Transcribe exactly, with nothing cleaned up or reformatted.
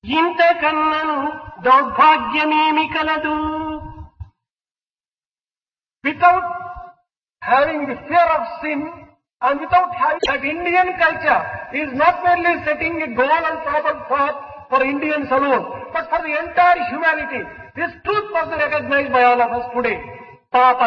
ఇంతకన్నను దౌర్భాగ్యమేమి కలదు. Without having the fear of sin and without having that Indian culture is not merely setting a goal and proper path for Indians alone, but for the entire humanity. This truth must be recognized by all of us today. పాప